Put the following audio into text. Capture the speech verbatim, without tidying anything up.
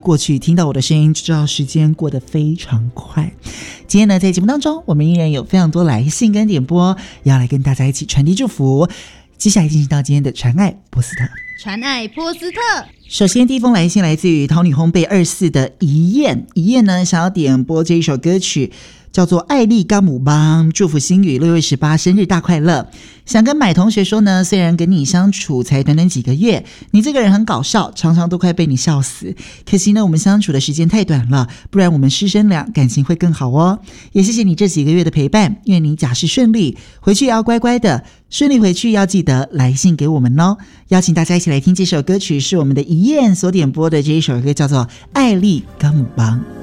过去听到我的声音就知道时间过得非常快。今天呢，在节目当中我们依然有非常多来信跟点播要来跟大家一起传递祝福。接下来进行到今天的传爱波斯特。 传爱波斯特， 首先第一封来信来自于桃女烘焙二四的一燕，一燕呢想要点播这一首歌曲，叫做艾丽嘎姆邦，祝福星宇六月十八生日大快乐。想跟买同学说呢，虽然跟你相处才短短几个月，你这个人很搞笑，常常都快被你笑死，可惜呢我们相处的时间太短了，不然我们师生俩感情会更好哦。也谢谢你这几个月的陪伴，愿你假释顺利，回去也要乖乖的，顺利回去要记得来信给我们哦。邀请大家一起来听这首歌曲，是我们的一燕所点播的这一首歌，叫做艾丽嘎姆邦。